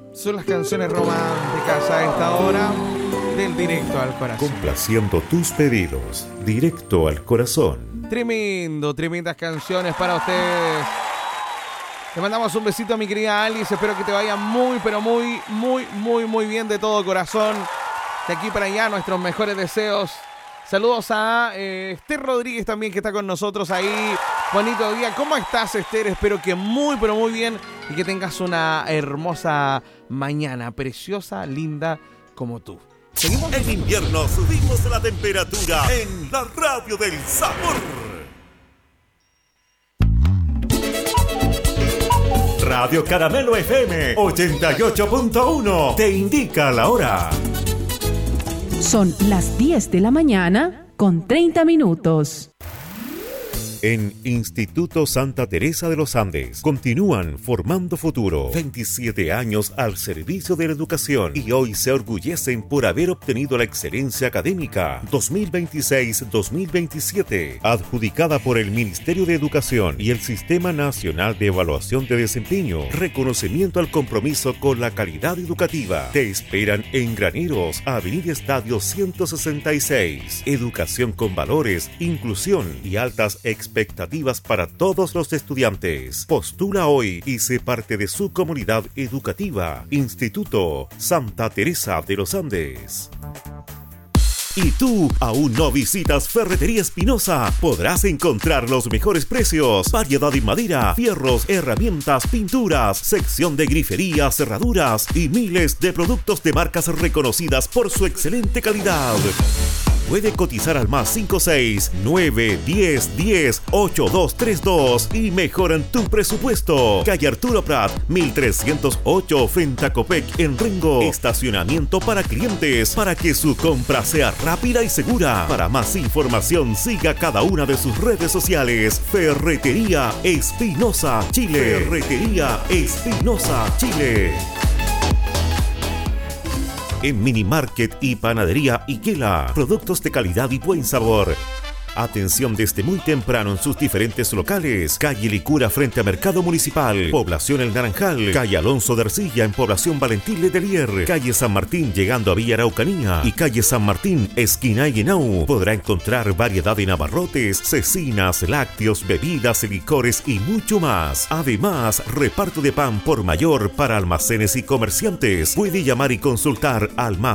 Son las canciones románticas a esta hora del Directo al Corazón. Complaciendo tus pedidos, Directo al Corazón. Tremendas canciones para ustedes. Le mandamos un besito a mi querida Alice. Espero que te vaya muy, pero muy bien de todo corazón. De aquí para allá, nuestros mejores deseos. Saludos a Esther Rodríguez también, que está con nosotros ahí. Bonito día. ¿Cómo estás, Esther? Espero que muy, pero muy bien. Y que tengas una hermosa mañana. Preciosa, linda como tú. ¿Seguimos? En invierno subimos la temperatura en la radio del sabor. Radio Caramelo FM 88.1 te indica la hora. Son las 10 de la mañana con 30 minutos. En Instituto Santa Teresa de los Andes continúan formando futuro. 27 años al servicio de la educación y hoy se orgullecen por haber obtenido la excelencia académica 2026-2027, adjudicada por el Ministerio de Educación y el Sistema Nacional de Evaluación de Desempeño. Reconocimiento al compromiso con la calidad educativa. Te esperan en Graneros, Avenida Estadio 166. Educación con valores, inclusión y altas expectativas para todos los estudiantes. Postula hoy y sé parte de su comunidad educativa. Instituto Santa Teresa de los Andes. ¿Y tú aún no visitas Ferretería Espinosa? Podrás encontrar los mejores precios, variedad en madera, fierros, herramientas, pinturas, sección de griferías, cerraduras y miles de productos de marcas reconocidas por su excelente calidad. Puede cotizar al más 569-1010-8232 y mejoran tu presupuesto. Calle Arturo Prat, 1308, Fentacopec, en Rengo. Estacionamiento para clientes, para que su compra sea rápida y segura. Para más información, siga cada una de sus redes sociales. Ferretería Espinosa, Chile. Ferretería Espinosa, Chile. En Mini Market y Panadería Iquela, productos de calidad y buen sabor. Atención desde muy temprano en sus diferentes locales. Calle Licura frente a Mercado Municipal, Población El Naranjal, calle Alonso de Arcilla en Población Valentín Letelier, calle San Martín llegando a Villa Araucanía y calle San Martín esquina Guinau. Podrá encontrar variedad en abarrotes, cecinas, lácteos, bebidas, licores y mucho más. Además, reparto de pan por mayor para almacenes y comerciantes. Puede llamar y consultar al más